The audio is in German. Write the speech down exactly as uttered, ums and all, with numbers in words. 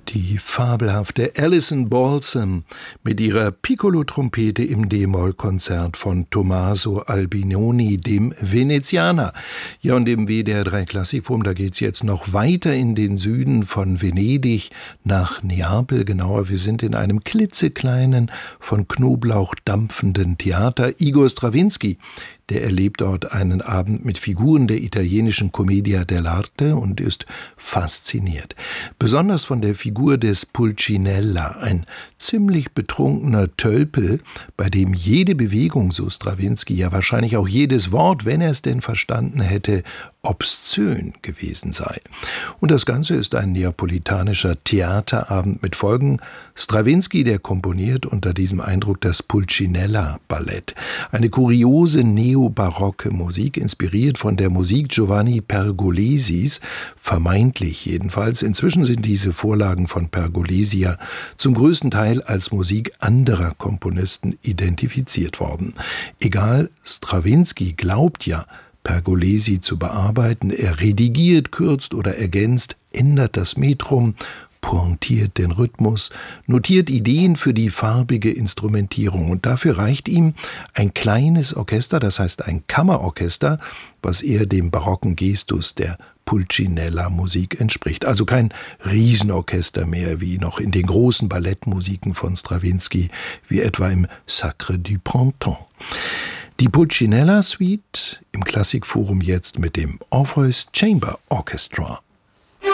Die fabelhafte Alison Balsam mit ihrer Piccolo-Trompete im D-Moll-Konzert von Tommaso Albinoni, dem Venezianer. Ja, und im W D R drei Klassikforum, da geht's jetzt noch weiter in den Süden von Venedig nach Neapel. Genauer, wir sind in einem klitzekleinen, von Knoblauch dampfenden Theater. Igor Strawinsky, der erlebt dort einen Abend mit Figuren der italienischen Commedia dell'arte und ist fasziniert. Besonders von der Figur des Pulcinella, ein ziemlich betrunkener Tölpel, bei dem jede Bewegung, so Strawinsky, ja wahrscheinlich auch jedes Wort, wenn er es denn verstanden hätte, obszön gewesen sei. Und das Ganze ist ein neapolitanischer Theaterabend mit Folgen. Strawinsky, der komponiert unter diesem Eindruck das Pulcinella-Ballett. Eine kuriose neobarocke Musik, inspiriert von der Musik Giovanni Pergolesis, vermeintlich jedenfalls. Inzwischen sind diese Vorlagen von Pergolesi ja zum größten Teil als Musik anderer Komponisten identifiziert worden. Egal, Strawinsky glaubt ja, Pergolesi zu bearbeiten. Er redigiert, kürzt oder ergänzt, ändert das Metrum, pointiert den Rhythmus, notiert Ideen für die farbige Instrumentierung. Und dafür reicht ihm ein kleines Orchester, das heißt ein Kammerorchester, was eher dem barocken Gestus der Pulcinella-Musik entspricht. Also kein Riesenorchester mehr, wie noch in den großen Ballettmusiken von Strawinsky, wie etwa im Sacre du Printemps. Die Pulcinella Suite im Klassikforum jetzt mit dem Orpheus Chamber Orchestra.